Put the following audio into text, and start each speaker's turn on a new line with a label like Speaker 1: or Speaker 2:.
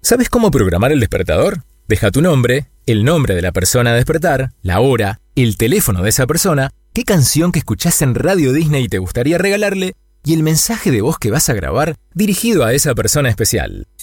Speaker 1: ¿Sabes cómo programar el despertador? Deja tu nombre, el nombre de la persona a despertar, la hora, el teléfono de esa persona, qué canción que escuchás en Radio Disney te gustaría regalarle y el mensaje de voz que vas a grabar dirigido a esa persona especial.